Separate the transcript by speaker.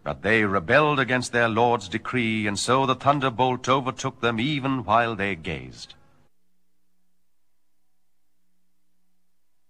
Speaker 1: But they rebelled against their Lord's decree, and so the thunderbolt overtook them even while they gazed.